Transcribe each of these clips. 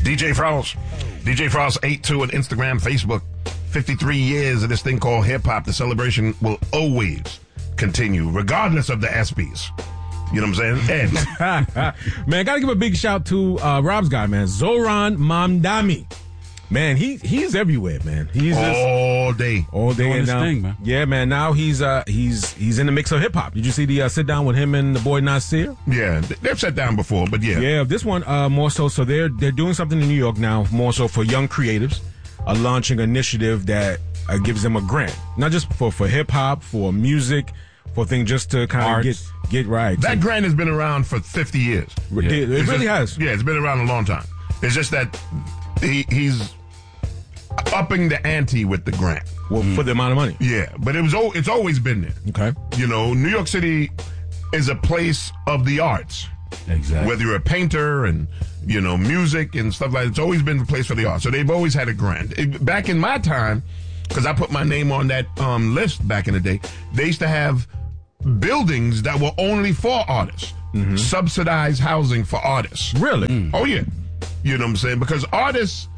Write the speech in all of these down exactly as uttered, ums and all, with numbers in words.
D J Frost. D J Frost eight two on Instagram, Facebook. fifty-three years of this thing called hip-hop. The celebration will always continue, regardless of the ESPYs. You know what I'm saying? Ed. Man, gotta give a big shout to uh, Rob's guy, man. Zoran Mamdani. Man, he he's everywhere, man. He's all just, day, all day. Doing And his now, thing, man. Yeah, man. Now he's uh he's he's in the mix of hip hop. Did you see the uh, sit down with him and the boy Nasir? Yeah, they've sat down before, but yeah, Yeah, this one uh more so. So they're they're doing something in New York now, more so for young creatives, a launching initiative that uh, gives them a grant, not just for for hip hop, for music, for things just to kind of get get right. That So- grant has been around for fifty years. It, it It's really just- has. Yeah, it's been around a long time. It's just that he, he's upping the ante with the grant. Well, for the amount of money. Yeah, but it was al- it's always been there. Okay. You know, New York City is a place of the arts. Exactly. Whether you're a painter and, you know, music and stuff like that, it's always been a place for the arts. So they've always had a grant. It- back in my time, because I put my name on that um, list back in the day, they used to have buildings that were only for artists. Subsidized housing for artists. Really? Oh, yeah. You know what I'm saying? Because artists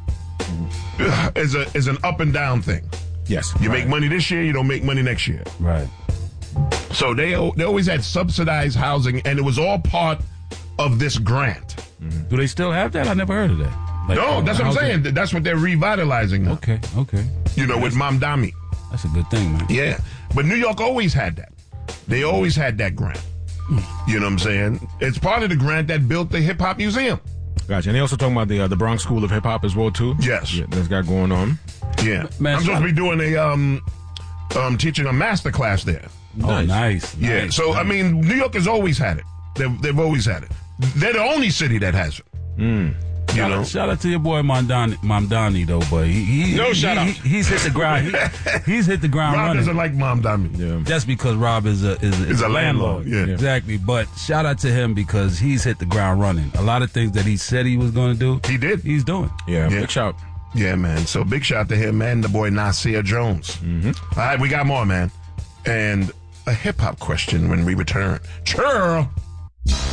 uh, is a is an up and down thing. Yes. You Right. make money this year, you don't make money next year. Right. So they they always had subsidized housing, and it was all part of this grant. Do they still have that? I never heard of that. Like, No, uh, that's what I'm housing? saying. That's what they're revitalizing now. Okay, okay. You know, with Mamdani. That's a good thing, man. Yeah. But New York always had that. They always had that grant. You know what I'm saying? It's part of the grant that built the Hip Hop Museum. Gotcha. And they also talking about the uh, the Bronx School of Hip Hop as well too. Yes. Yeah, that's got going on. Yeah. Man, I'm supposed to be doing a um um teaching a master class there. Oh, nice. Yeah. nice, So I nice. mean, New York has always had it. They've, they've always had it. They're the only city that has it. You Shout know. out, shout out to your boy Mamdani, Mamdani though, but he, he No he, shout he, out. he- he's hit the ground. He, he's hit the ground Rob running. doesn't like Mamdani. Yeah. That's because Rob is a is, Is a landlord, yeah. Exactly. But shout out to him because he's hit the ground running. A lot of things that he said he was going to do, He did. he's doing. Yeah. Yeah. Big shout. Yeah, man. So big shout to him and the boy Nasir Jones. Mm-hmm. All right, we got more, man. And a hip hop question when we return. Churl.